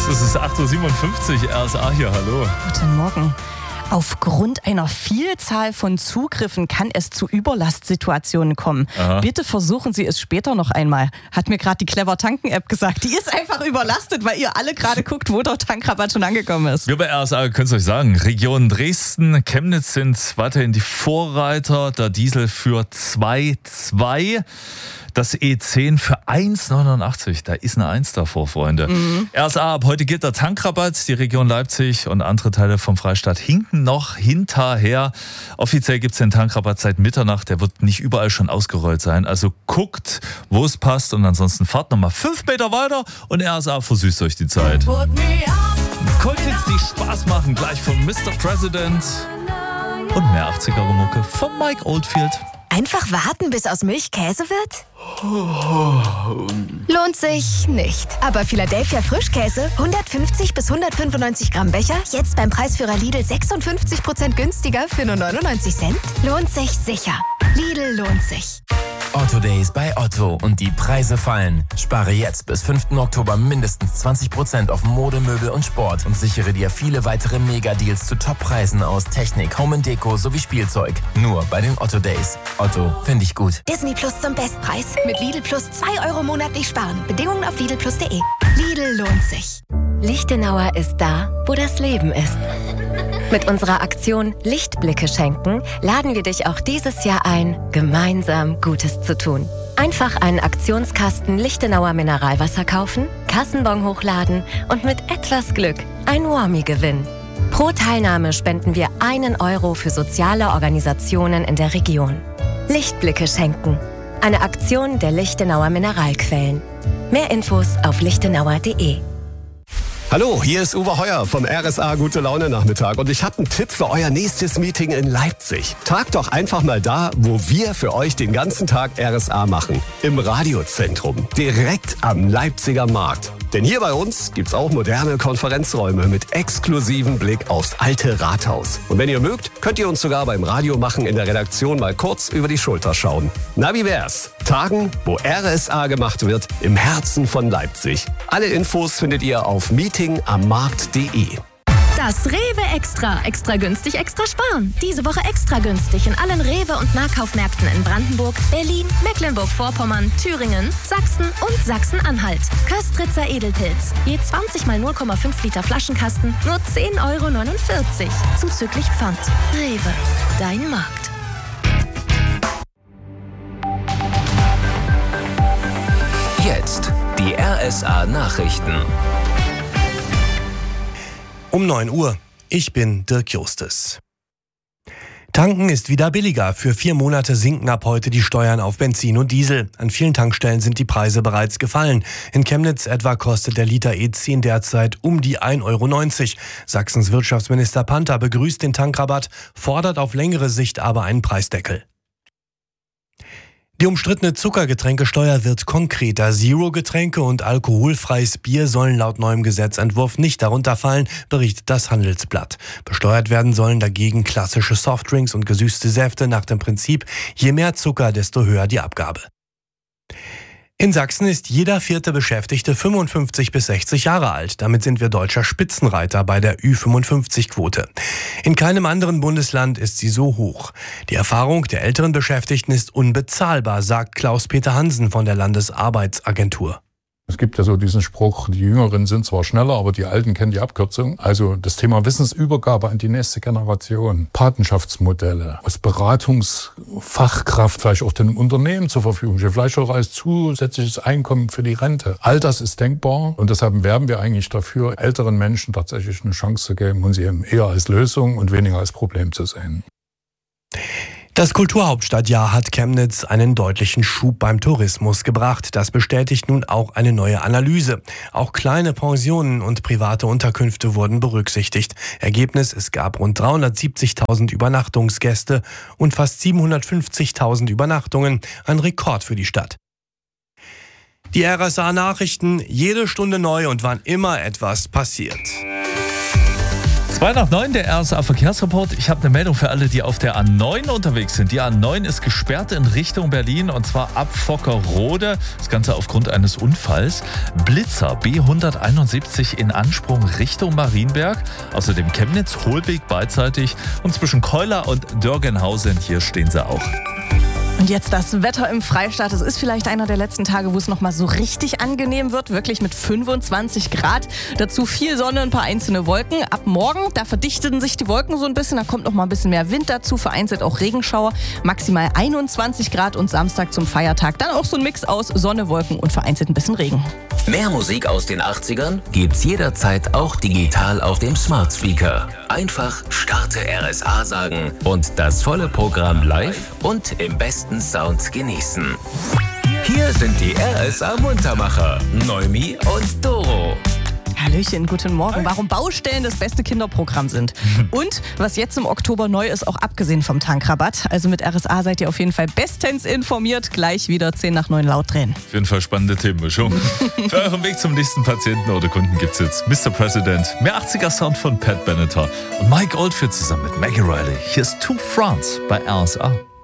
Es ist 8.57 Uhr, RSA hier, hallo. Guten Morgen. Aufgrund einer Vielzahl von Zugriffen kann es zu Überlastsituationen kommen. Aha. Bitte versuchen Sie es später noch einmal. Hat mir gerade die Clever Tanken App gesagt. Die ist einfach überlastet, weil ihr alle gerade guckt, wo der Tankrabatt schon angekommen ist. Wir bei RSA können es euch sagen, Region Dresden, Chemnitz sind weiterhin die Vorreiter. Der Diesel für 2,2. Das E10 für 1,89. Da ist eine 1 davor, Freunde. RSA, ab heute gilt der Tankrabatt. Die Region Leipzig und andere Teile vom Freistaat hinken noch hinterher. Offiziell gibt es den Tankrabatt seit Mitternacht. Der wird nicht überall schon ausgerollt sein. Also guckt, wo es passt. Und ansonsten fahrt nochmal 5 Meter weiter und RSA versüßt euch die Zeit. Kulthits, die Spaß machen, gleich von Mr. President. Und mehr 80er-Mucke von Mike Oldfield. Einfach warten, bis aus Milch Käse wird? Lohnt sich nicht. Aber Philadelphia Frischkäse, 150 bis 195 Gramm Becher, jetzt beim Preisführer Lidl 56% günstiger für nur 99 Cent? Lohnt sich sicher. Lidl lohnt sich. Otto Days bei Otto und die Preise fallen. Spare jetzt bis 5. Oktober mindestens 20% auf Mode, Möbel und Sport und sichere dir viele weitere Mega-Deals zu Top-Preisen aus Technik, Home & Deko sowie Spielzeug. Nur bei den Otto Days. Otto, finde ich gut. Disney Plus zum Bestpreis. Mit Lidl Plus 2 € monatlich sparen. Bedingungen auf lidlplus.de. Lidl lohnt sich. Lichtenauer ist da, wo das Leben ist. Mit unserer Aktion Lichtblicke schenken laden wir dich auch dieses Jahr ein, gemeinsam Gutes zu tun. Einfach einen Aktionskasten Lichtenauer Mineralwasser kaufen, Kassenbon hochladen und mit etwas Glück ein Warmie gewinnen. Pro Teilnahme spenden wir 1 € für soziale Organisationen in der Region. Lichtblicke schenken. Eine Aktion der Lichtenauer Mineralquellen. Mehr Infos auf lichtenauer.de. Hallo, hier ist Uwe Heuer vom RSA Gute Laune Nachmittag und ich habe einen Tipp für euer nächstes Meeting in Leipzig. Tagt doch einfach mal da, wo wir für euch den ganzen Tag RSA machen. Im Radiozentrum, direkt am Leipziger Markt. Denn hier bei uns gibt's auch moderne Konferenzräume mit exklusivem Blick aufs alte Rathaus. Und wenn ihr mögt, könnt ihr uns sogar beim Radio machen in der Redaktion mal kurz über die Schulter schauen. Na, wie wär's? Tagen, wo RSA gemacht wird, im Herzen von Leipzig. Alle Infos findet ihr auf meetingammarkt.de. Das Rewe Extra. Extra günstig, extra sparen. Diese Woche extra günstig in allen Rewe- und Nahkaufmärkten in Brandenburg, Berlin, Mecklenburg-Vorpommern, Thüringen, Sachsen und Sachsen-Anhalt. Köstritzer Edelpilz. Je 20 mal 0,5 Liter Flaschenkasten, nur 10,49 €. Zuzüglich Pfand. Rewe. Dein Markt. Jetzt die RSA Nachrichten. Um 9 Uhr. Ich bin Dirk Justes. Tanken ist wieder billiger. Für 4 Monate sinken ab heute die Steuern auf Benzin und Diesel. An vielen Tankstellen sind die Preise bereits gefallen. In Chemnitz etwa kostet der Liter E10 derzeit um die 1,90 €. Sachsens Wirtschaftsminister Panther begrüßt den Tankrabatt, fordert auf längere Sicht aber einen Preisdeckel. Die umstrittene Zuckergetränkesteuer wird konkreter. Zero-Getränke und alkoholfreies Bier sollen laut neuem Gesetzentwurf nicht darunter fallen, berichtet das Handelsblatt. Besteuert werden sollen dagegen klassische Softdrinks und gesüßte Säfte nach dem Prinzip, je mehr Zucker, desto höher die Abgabe. In Sachsen ist jeder 4. Beschäftigte 55 bis 60 Jahre alt. Damit sind wir deutscher Spitzenreiter bei der Ü55-Quote. In keinem anderen Bundesland ist sie so hoch. Die Erfahrung der älteren Beschäftigten ist unbezahlbar, sagt Klaus-Peter Hansen von der Landesarbeitsagentur. Es gibt ja so diesen Spruch, die Jüngeren sind zwar schneller, aber die Alten kennen die Abkürzung. Also das Thema Wissensübergabe an die nächste Generation, Patenschaftsmodelle, als Beratungsfachkraft vielleicht auch dem Unternehmen zur Verfügung stehen, vielleicht auch als zusätzliches Einkommen für die Rente. All das ist denkbar und deshalb werben wir eigentlich dafür, älteren Menschen tatsächlich eine Chance zu geben und sie eben eher als Lösung und weniger als Problem zu sehen. Das Kulturhauptstadtjahr hat Chemnitz einen deutlichen Schub beim Tourismus gebracht. Das bestätigt nun auch eine neue Analyse. Auch kleine Pensionen und private Unterkünfte wurden berücksichtigt. Ergebnis: Es gab rund 370.000 Übernachtungsgäste und fast 750.000 Übernachtungen. Ein Rekord für die Stadt. Die RSA-Nachrichten, jede Stunde neu und wann immer etwas passiert. 8:02, der RSA-Verkehrsreport. Ich habe eine Meldung für alle, die auf der A9 unterwegs sind. Die A9 ist gesperrt in Richtung Berlin und zwar ab Vockerode. Das Ganze aufgrund eines Unfalls. Blitzer B171 in Ansprung Richtung Marienberg. Außerdem Chemnitz, Holbig beidseitig und zwischen Keuler und Dörgenhausen. Hier stehen sie auch. Und jetzt das Wetter im Freistaat. Es ist vielleicht einer der letzten Tage, wo es nochmal so richtig angenehm wird. Wirklich mit 25 Grad. Dazu viel Sonne, ein paar einzelne Wolken. Ab morgen, da verdichten sich die Wolken so ein bisschen. Da kommt nochmal ein bisschen mehr Wind dazu. Vereinzelt auch Regenschauer. Maximal 21 Grad und Samstag zum Feiertag. Dann auch so ein Mix aus Sonne, Wolken und vereinzelt ein bisschen Regen. Mehr Musik aus den 80ern gibt's jederzeit auch digital auf dem Smart Speaker. Einfach Starte RSA sagen und das volle Programm live und im besten Sound genießen. Hier sind die RSA Muntermacher, Neumi und Doro. Hallöchen, guten Morgen. Warum Baustellen das beste Kinderprogramm sind. Und was jetzt im Oktober neu ist, auch abgesehen vom Tankrabatt. Also mit RSA seid ihr auf jeden Fall bestens informiert. Gleich wieder 8:10 laut drehen. Auf jeden Fall spannende Themenmischung. Für euren Weg zum nächsten Patienten oder Kunden gibt's jetzt Mr. President, mehr 80er-Sound von Pat Benatar und Mike Oldfield zusammen mit Maggie Riley. Hier ist Two France bei RSA.